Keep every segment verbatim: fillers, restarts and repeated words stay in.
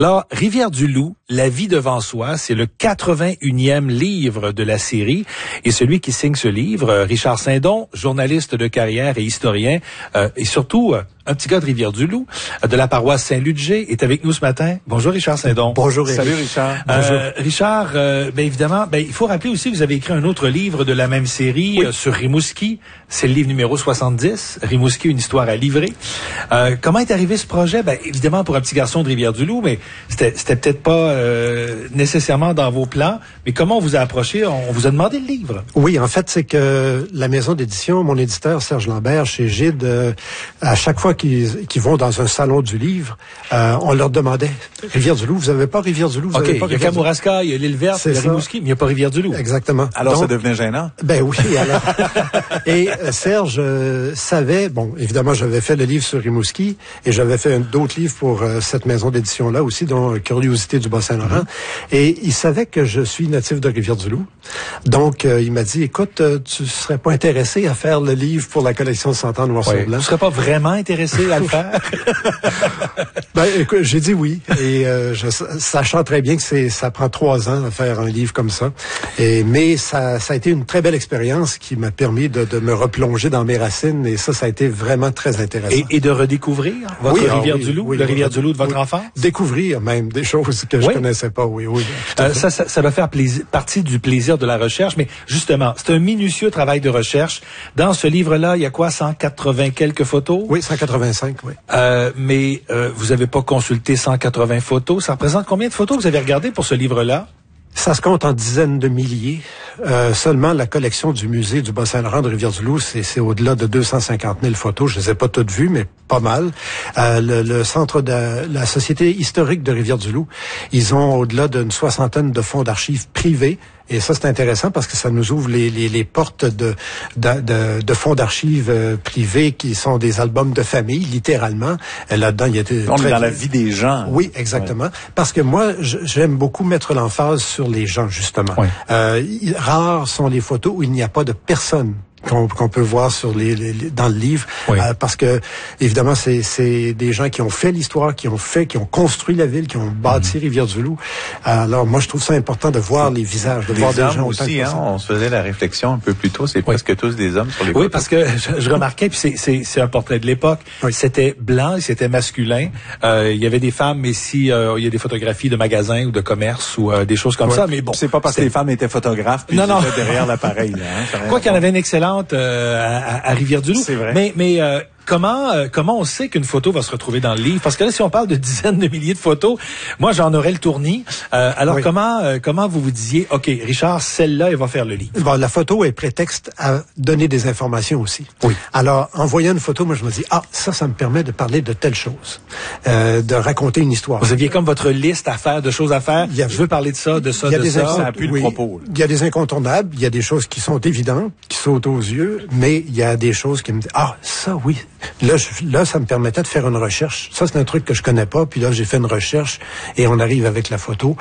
Alors, Rivière-du-Loup, La vie devant soi, c'est le quatre-vingt-unième livre de la série. Et celui qui signe ce livre, Richard Saindon, journaliste de carrière et historien, euh, et surtout euh, un petit gars de Rivière-du-Loup, euh, de la paroisse Saint-Ludger, est avec nous ce matin. Bonjour Richard Saindon. Bonjour Éric. Salut Richard. Euh, Bonjour. Richard, euh, ben évidemment, ben il faut rappeler aussi que vous avez écrit un autre livre de la même série oui. euh, sur Rimouski. C'est le livre numéro soixante-dix, Rimouski, une histoire à livrer. Euh, comment est arrivé ce projet? Ben évidemment pour un petit garçon de Rivière-du-Loup, mais c'était c'était peut-être pas euh, nécessairement dans vos plans. Mais comment on vous a approché? On vous a demandé le livre. Oui, en fait, c'est que la maison d'édition, mon éditeur Serge Lambert, chez Gide, euh, à chaque fois qu'ils qu'ils vont dans un salon du livre, euh, on leur demandait Rivière-du-Loup, vous avez pas Rivière-du-Loup, vous OK, avez pas il y a Rivière-du-Loup. Kamouraska, il y a l'île Verte, il y a Rimouski, mais il n'y a pas Rivière-du-Loup. Exactement. Alors Donc, ça devenait gênant? Ben oui, alors. Et euh, Serge euh, savait, bon, évidemment, j'avais fait le livre sur Rimouski et j'avais fait d'autres livres pour euh, cette maison d'édition-là aussi, dont Curiosité du Bas-Saint-Laurent. Mm-hmm. Et il savait que je suis natif de Rivière-du-Loup. Donc, euh, il m'a dit, écoute, euh, tu serais pas intéressé à faire le livre pour la collection Cent ans noir sur blanc? Tu serais pas vraiment intéressé à le faire? Ben, écoute, j'ai dit oui. Et euh, je, sachant très bien que c'est, ça prend trois ans à faire un livre comme ça. Et, mais ça, ça a été une très belle expérience qui m'a permis de, de me replonger dans mes racines. Et ça, ça a été vraiment très intéressant. Et, et de redécouvrir votre oui, Rivière-du-Loup, oui, oui, le Rivière-du-Loup de votre oui. enfance? Découvrir même des choses que je oui. connaissais pas, oui, oui. Euh, ça, ça, ça doit faire plaisir, partie du plaisir de la recherche. Mais justement, c'est un minutieux travail de recherche. Dans ce livre-là, il y a quoi, cent quatre-vingts quelques photos? Oui, cent quatre-vingt-cinq, oui. Euh, mais euh, vous n'avez pas consulté cent quatre-vingts photos. Ça représente combien de photos que vous avez regardées pour ce livre-là? Ça se compte en dizaines de milliers. Euh, seulement la collection du musée du Bas-Saint-Laurent de Rivière-du-Loup, c'est, c'est au-delà de deux cent cinquante mille photos. Je les ai pas toutes vues, mais pas mal. Euh, le, le centre de la Société historique de Rivière-du-Loup, ils ont au-delà d'une soixantaine de fonds d'archives privés. Et ça, c'est intéressant parce que ça nous ouvre les, les, les portes de, de, de, de fonds d'archives euh, privés qui sont des albums de famille, littéralement. Et là-dedans, il y a des... On est dans la vie des gens. Oui, exactement. Ouais. Parce que moi, j'aime beaucoup mettre l'emphase sur les gens, justement. Oui. Euh, rares sont les photos où il n'y a pas de personne. Qu'on, qu'on peut voir sur les, les, les dans le livre, oui. euh, parce que évidemment c'est c'est des gens qui ont fait l'histoire, qui ont fait, qui ont construit la ville, qui ont bâti mmh. Rivière-du-Loup. Alors moi je trouve ça important de voir les visages, de les voir des gens aussi. Hein, on se faisait la réflexion un peu plus tôt, c'est oui. presque tous des hommes sur les photos. Oui, parce que je, je remarquais, puis c'est c'est c'est un portrait de l'époque. Oui. C'était blanc, c'était masculin. Euh, il y avait des femmes, mais si euh, il y a des photographies de magasins ou de commerce ou euh, des choses comme oui. ça, mais bon, c'est pas parce que les femmes étaient photographes puis non, non. derrière l'appareil. Là, hein, quoi qu'il y en avait une excellente. Euh, à, à Rivière-du-Loup. C'est vrai. Mais, mais euh, comment euh, comment on sait qu'une photo va se retrouver dans le livre? Parce que là, si on parle de dizaines de milliers de photos, moi, j'en aurais le tournis. Euh, alors, oui. comment euh, comment vous vous disiez, OK, Richard, celle-là, elle va faire le livre? Bon, la photo est prétexte à donner des informations aussi. Oui. Alors, en voyant une photo, moi, je me dis, ah, ça, ça me permet de parler de telle chose, euh, de raconter une histoire. Vous aviez comme votre liste à faire, de choses à faire. Il y a, je veux parler de ça, de ça, il y a de des ça. Incont- ça a plus oui, le propos. Il y a des incontournables, il y a des choses qui sont évidentes, qui sautent aux yeux, mais il y a des choses qui me disent, ah, ça, oui. Là, je, là, ça me permettait de faire une recherche. Ça, c'est un truc que je connais pas. Puis là, j'ai fait une recherche et on arrive avec la photo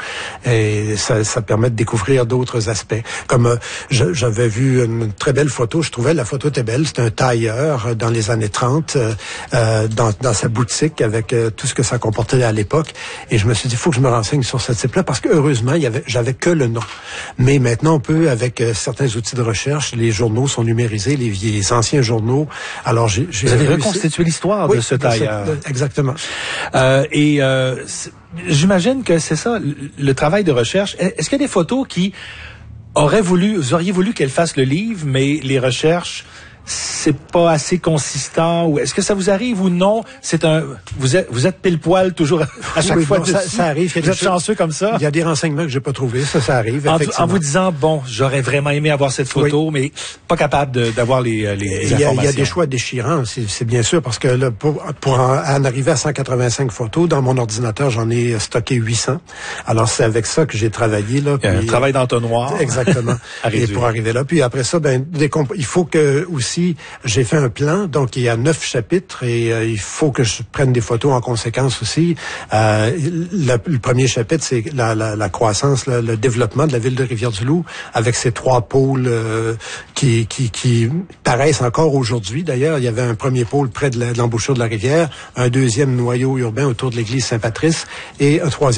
et ça, ça permet de découvrir d'autres aspects. Comme euh, je, j'avais vu une très belle photo. Je trouvais la photo était belle. C'était un tailleur dans les années trente euh, dans, dans sa boutique avec euh, tout ce que ça comportait à l'époque. Et je me suis dit, il faut que je me renseigne sur ce type-là parce que heureusement, il y avait, j'avais que le nom. Mais maintenant, on peut, avec euh, certains outils de recherche, les journaux sont numérisés, les, les anciens journaux. Alors, j'ai, j'ai Vous avez reconstitué l'histoire oui, de ce tailleur. De, exactement. Euh, et euh, j'imagine que c'est ça, le, le travail de recherche. Est-ce qu'il y a des photos qui auraient voulu, vous auriez voulu qu'elles fassent le livre, mais les recherches, c'est pas assez consistant, ou est-ce que ça vous arrive ou non? C'est un, vous êtes, vous êtes pile poil toujours à chaque oui, fois. Non, ça, ça arrive. Vous êtes chanceux comme ça? Il y a des renseignements que j'ai pas trouvés. Ça, ça arrive. En, en vous disant, bon, j'aurais vraiment aimé avoir cette photo, oui. mais pas capable de, d'avoir les, les, les il y a, informations. Il y a des choix déchirants, c'est, c'est bien sûr, parce que là, pour, pour en, en arriver à cent quatre-vingt-cinq photos, dans mon ordinateur, j'en ai stocké huit cents. Alors, c'est avec ça que j'ai travaillé, là. Il y a puis, un travail d'entonnoir. Exactement. Et pour arriver là. Puis après ça, ben, décomp- il faut que, aussi, j'ai fait un plan, donc il y a neuf chapitres et euh, il faut que je prenne des photos en conséquence aussi. Euh, le, le premier chapitre, c'est la, la, la croissance, la, le développement de la ville de Rivière-du-Loup, avec ces trois pôles euh, qui, qui, qui paraissent encore aujourd'hui. D'ailleurs, il y avait un premier pôle près de, la, de l'embouchure de la rivière, un deuxième noyau urbain autour de l'église Saint-Patrice et un troisième